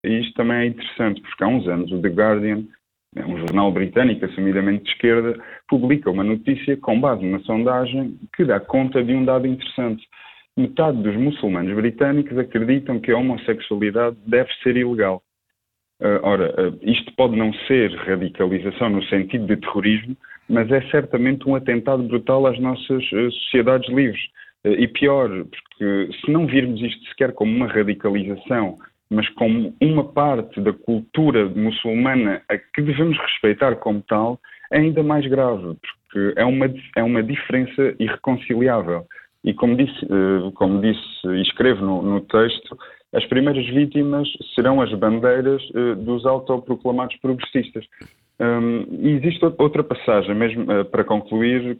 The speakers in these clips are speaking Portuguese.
E isto também é interessante, porque há uns anos o The Guardian, um jornal britânico assumidamente de esquerda, publica uma notícia com base numa sondagem que dá conta de um dado interessante. Metade dos muçulmanos britânicos acreditam que a homossexualidade deve ser ilegal. Isto pode não ser radicalização no sentido de terrorismo, mas é certamente um atentado brutal às nossas sociedades livres. E pior, porque se não virmos isto sequer como uma radicalização, mas como uma parte da cultura muçulmana a que devemos respeitar como tal, é ainda mais grave, porque é uma diferença irreconciliável. E como disse e escrevo no texto, as primeiras vítimas serão as bandeiras dos autoproclamados progressistas. E existe outra passagem, mesmo para concluir,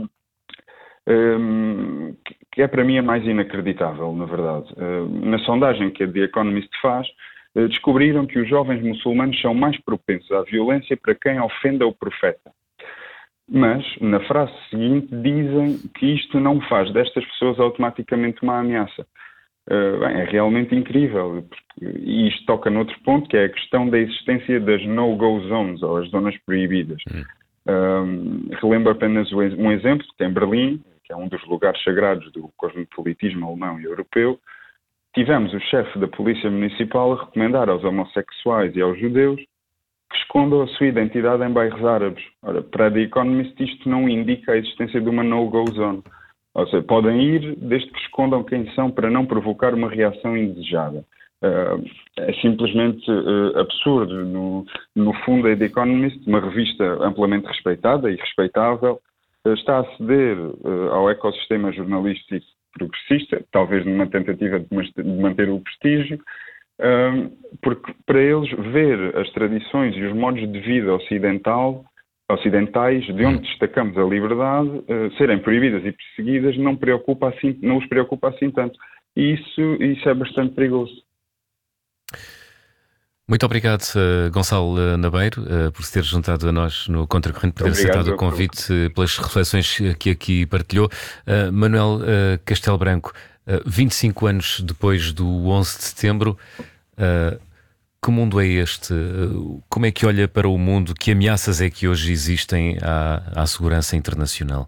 que é para mim a mais inacreditável, na verdade. Na sondagem que a The Economist faz, descobriram que os jovens muçulmanos são mais propensos à violência para quem ofenda o profeta. Mas, na frase seguinte, dizem que isto não faz destas pessoas automaticamente uma ameaça. É realmente incrível. E isto toca noutro ponto, que é a questão da existência das no-go zones, ou as zonas proibidas. Relembro apenas um exemplo, que em Berlim, que é um dos lugares sagrados do cosmopolitismo alemão e europeu, tivemos o chefe da polícia municipal a recomendar aos homossexuais e aos judeus que escondam a sua identidade em bairros árabes. Ora, para a The Economist isto não indica a existência de uma no-go zone. Ou seja, podem ir desde que escondam quem são para não provocar uma reação indesejada. É simplesmente absurdo. No fundo, a The Economist, uma revista amplamente respeitada e respeitável, está a ceder ao ecossistema jornalístico progressista, talvez numa tentativa de manter o prestígio, porque para eles ver as tradições e os modos de vida ocidentais, de onde destacamos a liberdade, serem proibidas e perseguidas, não os preocupa assim tanto. E isso é bastante perigoso. Muito obrigado, Gonçalo Nabeiro, por se ter juntado a nós no Contracorrente, por ter aceitado o convite, pelas reflexões que aqui partilhou. Manuel Castelo Branco, 25 anos depois do 11 de setembro, que mundo é este? Como é que olha para o mundo? Que ameaças é que hoje existem à segurança internacional?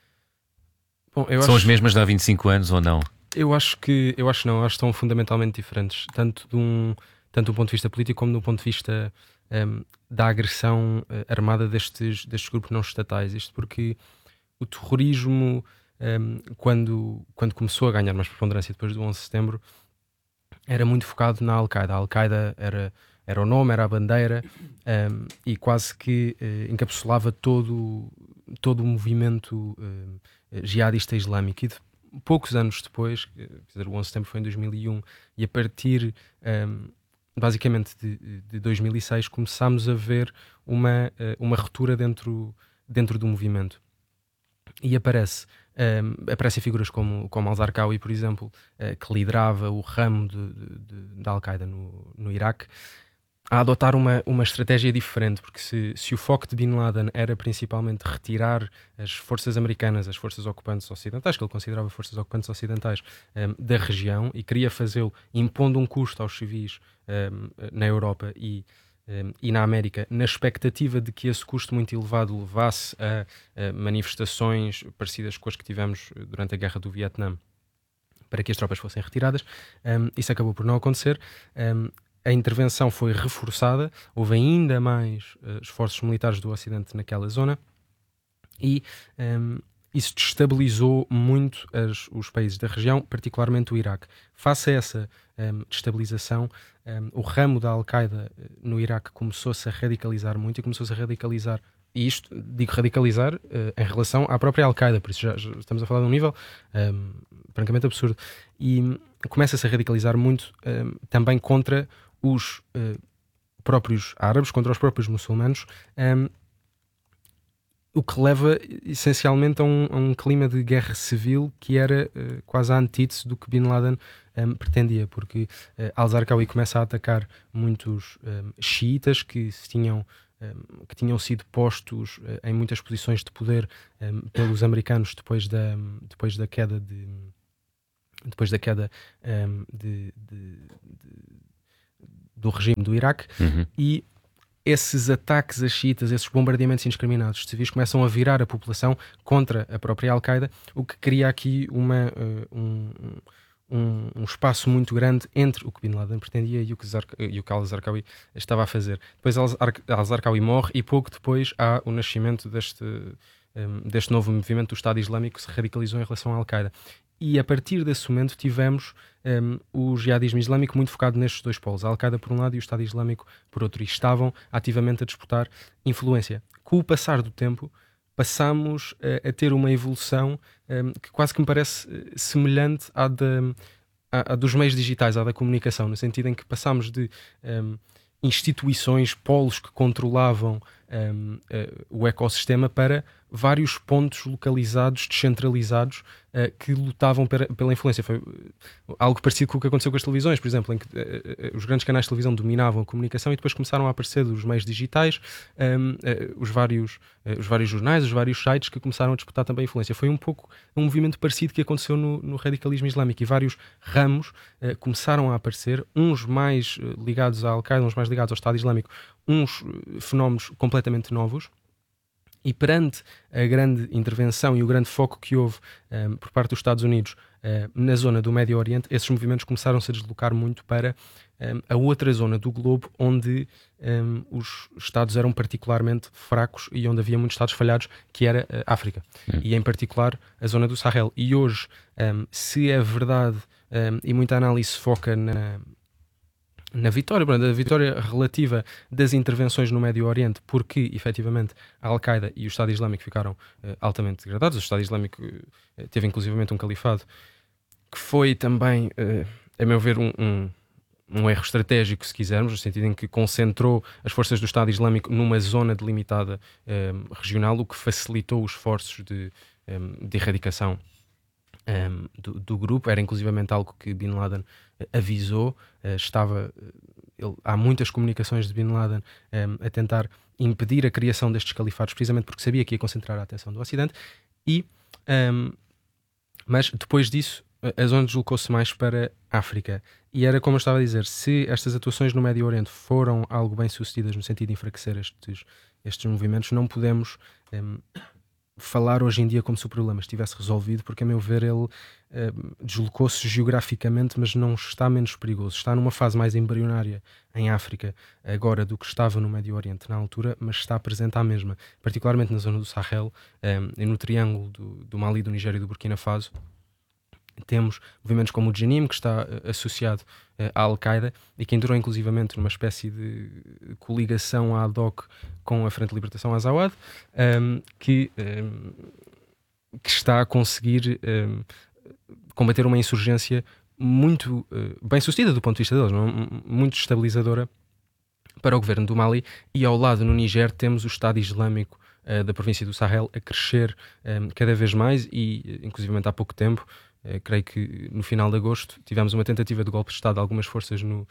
Bom, são as mesmas de há 25 anos ou não? Eu acho que não, acho que são fundamentalmente diferentes, tanto do ponto de vista político como do ponto de vista da agressão armada destes grupos não estatais. Isto porque o terrorismo, quando começou a ganhar mais preponderância depois do 11 de setembro, era muito focado na Al-Qaeda. A Al-Qaeda era o nome, era a bandeira, e quase que encapsulava todo o movimento jihadista islâmico. E poucos anos depois, quer dizer, o 11 de setembro foi em 2001, e a partir basicamente de 2006 começámos a ver uma ruptura dentro do movimento. E aparecem figuras como al-Zarqawi, por exemplo, que liderava o ramo da Al-Qaeda no Iraque, a adotar uma estratégia diferente, porque se o foco de Bin Laden era principalmente retirar as forças americanas, as forças ocupantes ocidentais, que ele considerava forças ocupantes ocidentais, da região, e queria fazê-lo impondo um custo aos civis na Europa e na América, na expectativa de que esse custo muito elevado levasse a manifestações parecidas com as que tivemos durante a Guerra do Vietnã, para que as tropas fossem retiradas. Isso acabou por não acontecer. A intervenção foi reforçada, houve ainda mais esforços militares do Ocidente naquela zona, e isso destabilizou muito os países da região, particularmente o Iraque. Face a essa destabilização, o ramo da Al-Qaeda no Iraque começou-se a radicalizar muito, e começou-se a radicalizar, e isto, digo radicalizar, em relação à própria Al-Qaeda, por isso já estamos a falar de um nível francamente absurdo, e começa-se a radicalizar muito também contra os próprios árabes, contra os próprios muçulmanos, o que leva essencialmente a um clima de guerra civil que era quase a antítese do que Bin Laden pretendia, porque al-Zarqawi começa a atacar muitos xiitas que tinham sido postos em muitas posições de poder pelos americanos depois da queda do regime do Iraque, e esses ataques a xiitas, esses bombardeamentos indiscriminados de civis começam a virar a população contra a própria Al-Qaeda, o que cria aqui um espaço muito grande entre o que Bin Laden pretendia e o que al-Zarqawi estava a fazer. Depois al-Zarqawi morre e pouco depois há o nascimento deste novo movimento do Estado Islâmico que se radicalizou em relação à Al-Qaeda. E a partir desse momento tivemos o jihadismo islâmico muito focado nestes dois polos, a Al-Qaeda por um lado e o Estado Islâmico por outro, e estavam ativamente a disputar influência. Com o passar do tempo, passamos a ter uma evolução que quase que me parece semelhante à dos meios digitais, à da comunicação, no sentido em que passamos de instituições, polos que controlavam o ecossistema para vários pontos localizados, descentralizados, que lutavam pela influência. Foi algo parecido com o que aconteceu com as televisões, por exemplo, em que os grandes canais de televisão dominavam a comunicação e depois começaram a aparecer os meios digitais, os vários jornais, os vários sites que começaram a disputar também a influência. Foi um pouco um movimento parecido que aconteceu no radicalismo islâmico, e vários ramos começaram a aparecer, uns mais ligados à Al-Qaeda, uns mais ligados ao Estado Islâmico, uns fenómenos completamente novos. E perante a grande intervenção e o grande foco que houve por parte dos Estados Unidos na zona do Médio Oriente, esses movimentos começaram-se a deslocar muito para a outra zona do globo onde os Estados eram particularmente fracos e onde havia muitos Estados falhados, que era a África. E em particular a zona do Sahel. E hoje, se é verdade, e muita análise se foca na vitória, da vitória relativa das intervenções no Médio Oriente, porque efetivamente a Al-Qaeda e o Estado Islâmico ficaram altamente degradados. O Estado Islâmico teve inclusivamente um califado que foi também, a meu ver, um erro estratégico, se quisermos, no sentido em que concentrou as forças do Estado Islâmico numa zona delimitada regional, o que facilitou os esforços de erradicação do grupo. Era inclusivamente algo que Bin Laden avisou. Há muitas comunicações de Bin Laden a tentar impedir a criação destes califados, precisamente porque sabia que ia concentrar a atenção do Ocidente. Mas depois disso a zona deslocou-se mais para a África, e era como eu estava a dizer, se estas atuações no Médio Oriente foram algo bem sucedidas no sentido de enfraquecer estes movimentos, não podemos falar hoje em dia como se o problema estivesse resolvido, porque a meu ver ele deslocou-se geograficamente, mas não está menos perigoso. Está numa fase mais embrionária em África agora do que estava no Médio Oriente na altura, mas está presente à mesma, particularmente na zona do Sahel e no triângulo do Mali, do Nigéria e do Burkina Faso. Temos movimentos como o Jenim, que está associado à Al-Qaeda e que entrou inclusivamente numa espécie de coligação ad hoc com a Frente de Libertação Azawad, que está a conseguir combater uma insurgência muito bem sucedida do ponto de vista deles, não? Muito estabilizadora para o governo do Mali. E ao lado, no Níger, temos o Estado Islâmico da província do Sahel a crescer cada vez mais, e inclusivamente há pouco tempo, creio que no final de agosto, tivemos uma tentativa de golpe de Estado de algumas forças no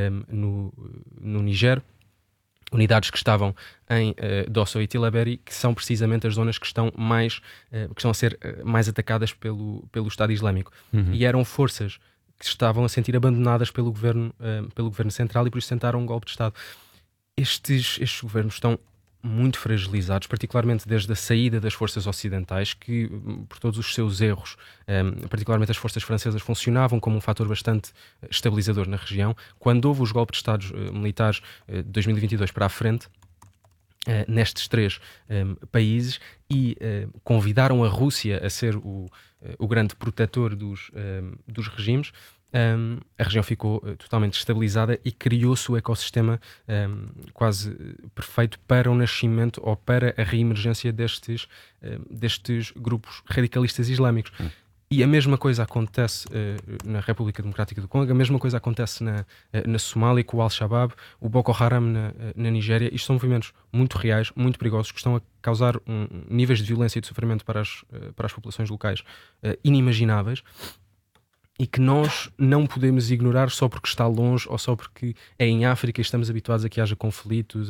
Níger, unidades que estavam em Dosso e Tillaberi, que são precisamente as zonas que estão a ser mais atacadas pelo Estado Islâmico. E eram forças que estavam a sentir abandonadas pelo governo central, e por isso tentaram um golpe de Estado. Estes governos estão muito fragilizados, particularmente desde a saída das forças ocidentais, que, por todos os seus erros, particularmente as forças francesas, funcionavam como um fator bastante estabilizador na região. Quando houve os golpes de Estados militares de 2022 para a frente, nestes três países, e convidaram a Rússia a ser o grande protetor dos regimes, a região ficou totalmente estabilizada e criou-se o ecossistema quase perfeito para o nascimento ou para a reemergência destes grupos radicalistas islâmicos. E a mesma coisa acontece na República Democrática do Congo, a mesma coisa acontece na Somália com o Al-Shabaab, o Boko Haram na Nigéria. Isto são movimentos muito reais, muito perigosos, que estão a causar níveis de violência e de sofrimento para as populações locais inimagináveis, e que nós não podemos ignorar só porque está longe ou só porque é em África e estamos habituados a que haja conflitos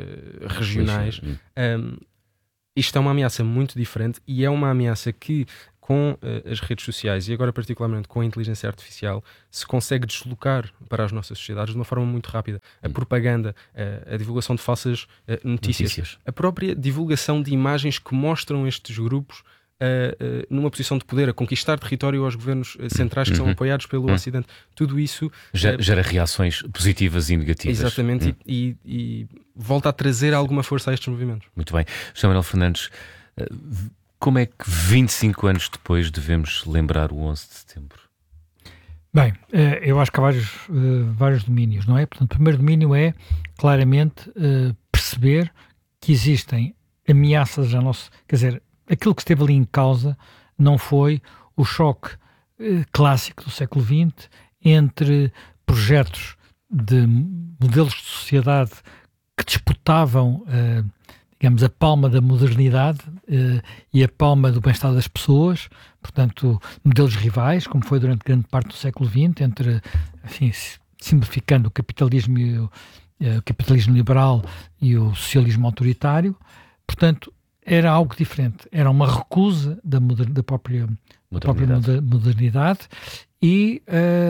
étnico-regionais. Isto é uma ameaça muito diferente, e é uma ameaça que com as redes sociais e agora particularmente com a inteligência artificial se consegue deslocar para as nossas sociedades de uma forma muito rápida. A propaganda, a divulgação de falsas notícias, a própria divulgação de imagens que mostram estes grupos numa posição de poder, a conquistar território aos governos centrais que são apoiados pelo Ocidente. Tudo isso gera reações positivas e negativas. Exatamente, e volta a trazer alguma força a estes movimentos. Muito bem. José Manuel Fernandes, como é que 25 anos depois devemos lembrar o 11 de setembro? Bem, eu acho que há vários domínios, não é? Portanto, o primeiro domínio é claramente perceber que existem ameaças a nosso... Quer dizer, aquilo que esteve ali em causa não foi o choque clássico do século XX entre projetos de modelos de sociedade que disputavam, digamos, a palma da modernidade e a palma do bem-estar das pessoas, portanto, modelos rivais, como foi durante grande parte do século XX, entre, enfim, simplificando o capitalismo liberal e o socialismo autoritário. Portanto, era algo diferente, era uma recusa da própria modernidade e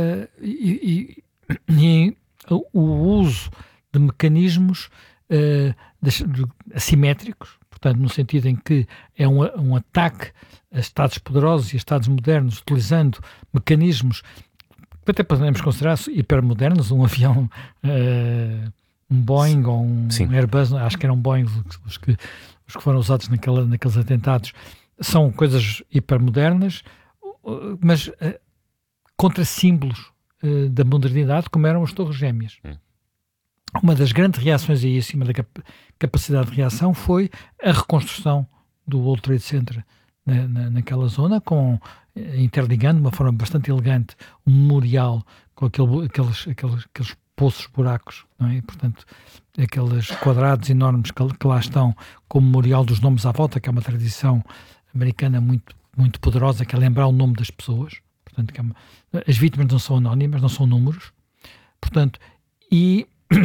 o uso de mecanismos assimétricos, portanto, no sentido em que é um ataque a Estados poderosos e a Estados modernos, utilizando mecanismos que até podemos considerar hipermodernos, um avião, um Boeing ou um Airbus, acho que eram Boeing os que foram usados naqueles atentados, são coisas hipermodernas, mas contra símbolos da modernidade, como eram as Torres Gêmeas. Uma das grandes reações aí, acima da capacidade de reação, foi a reconstrução do World Trade Center naquela zona, interligando de uma forma bastante elegante um memorial com aqueles poços, buracos, não é? Portanto, aqueles quadrados enormes que lá estão, com o memorial dos nomes à volta, que é uma tradição americana muito, muito poderosa, que é lembrar o nome das pessoas. Portanto, as vítimas não são anónimas, não são números. Portanto, e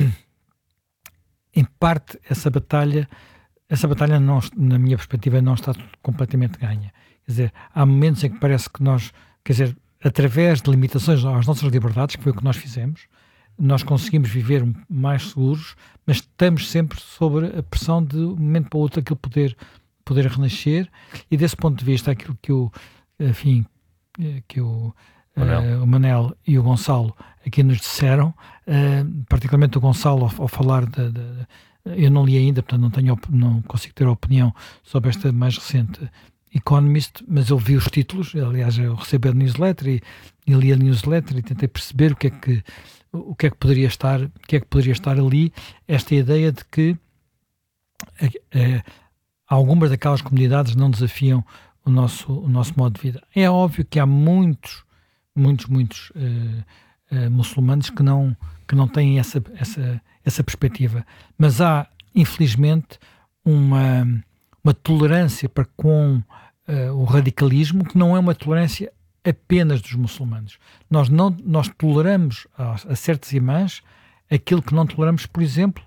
em parte essa batalha não, na minha perspectiva, não está completamente ganha. Quer dizer, há momentos em que parece que nós, quer dizer, através de limitações às nossas liberdades, que foi o que nós fizemos, nós conseguimos viver mais seguros, mas estamos sempre sob a pressão de um momento para o outro aquilo poder renascer, e desse ponto de vista aquilo que o Manel e o Gonçalo aqui nos disseram, particularmente o Gonçalo ao falar eu não li ainda, portanto não consigo ter opinião sobre esta mais recente Economist, mas eu vi os títulos, aliás eu recebo a newsletter e li a newsletter e tentei perceber o que é que poderia estar ali, esta ideia de que algumas daquelas comunidades não desafiam o nosso modo de vida. É óbvio que há muitos muçulmanos que não têm essa perspectiva, mas há, infelizmente, uma tolerância para com o radicalismo que não é uma tolerância apenas dos muçulmanos. Nós toleramos a certos imãs aquilo que não toleramos, por exemplo,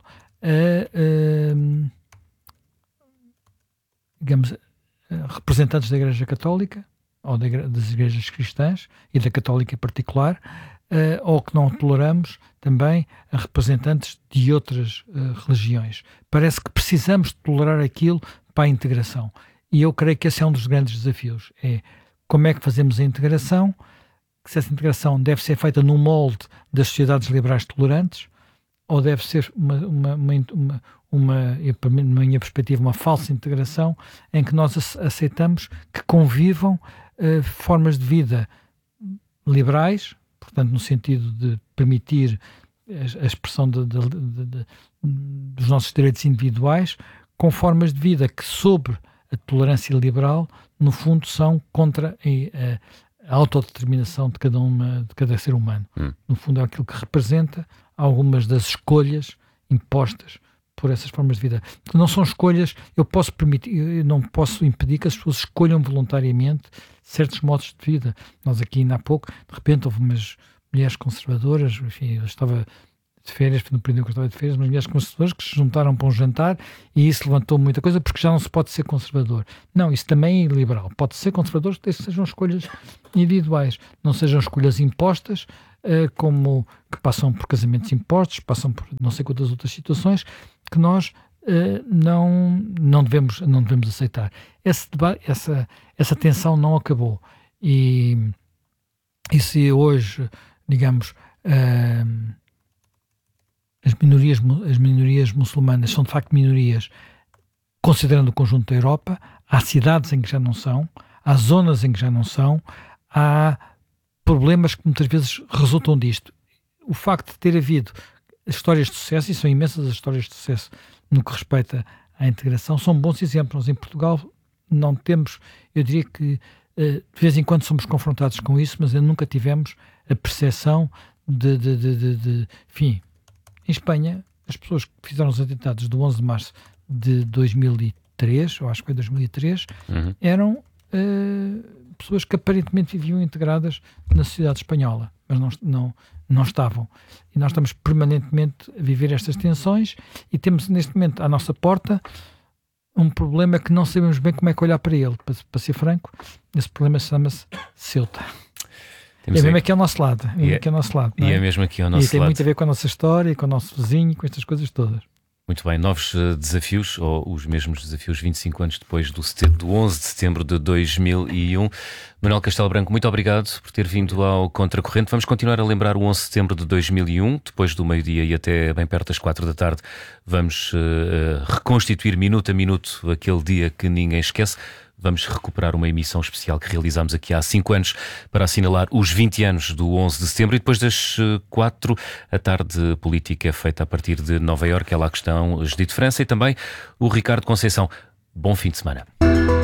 digamos, representantes da Igreja Católica ou das igrejas cristãs e da Católica em particular, ou que não toleramos também a representantes de outras religiões. Parece que precisamos de tolerar aquilo para a integração. E eu creio que esse é um dos grandes desafios. É como é que fazemos a integração, que se essa integração deve ser feita no molde das sociedades liberais tolerantes, ou deve ser na minha perspectiva, uma falsa integração, em que nós aceitamos que convivam formas de vida liberais, portanto, no sentido de permitir a expressão dos nossos direitos individuais, com formas de vida que, sob a tolerância liberal, no fundo, são contra a autodeterminação de cada ser humano. No fundo, é aquilo que representa algumas das escolhas impostas por essas formas de vida. Não são escolhas, eu não posso impedir que as pessoas escolham voluntariamente certos modos de vida. Nós aqui, ainda há pouco, de repente, houve umas mulheres conservadoras, enfim, eu estava de férias, no período que eu estava de férias, umas mulheres conservadoras que se juntaram para um jantar e isso levantou muita coisa, porque já não se pode ser conservador. Não, isso também é iliberal. Pode ser conservador desde que sejam escolhas individuais, não sejam escolhas impostas, como que passam por casamentos impostos, passam por não sei quantas outras situações que nós não devemos aceitar. Esse debate, essa tensão não acabou. E se hoje, digamos, as minorias muçulmanas são de facto minorias, considerando o conjunto da Europa, há cidades em que já não são, há zonas em que já não são, há problemas que muitas vezes resultam disto. O facto de ter havido histórias de sucesso, e são imensas as histórias de sucesso no que respeita à integração, são bons exemplos. Nós em Portugal não temos, eu diria que de vez em quando somos confrontados com isso, mas nunca tivemos a percepção enfim, em Espanha, as pessoas que fizeram os atentados do 11 de março de 2003, ou acho que foi 2003, eram pessoas que aparentemente viviam integradas na sociedade espanhola, mas não estavam. E nós estamos permanentemente a viver estas tensões e temos neste momento à nossa porta um problema que não sabemos bem como é que olhar para ele. Para ser franco, esse problema chama-se Ceuta. É mesmo aqui ao nosso lado. E é mesmo aqui ao nosso lado. E tem muito a ver com a nossa história, com o nosso vizinho, com estas coisas todas. Muito bem, novos desafios, ou os mesmos desafios 25 anos depois do 11 de setembro de 2001. Manuel Castelo Branco, muito obrigado por ter vindo ao Contracorrente. Vamos continuar a lembrar o 11 de setembro de 2001, depois do meio-dia e até bem perto das 4 da tarde. Vamos reconstituir minuto a minuto aquele dia que ninguém esquece. Vamos recuperar uma emissão especial que realizámos aqui há 5 anos para assinalar os 20 anos do 11 de setembro, e depois das 4 a tarde política é feita a partir de Nova Iorque. É lá que estão Judite França e também o Ricardo Conceição. Bom fim de semana.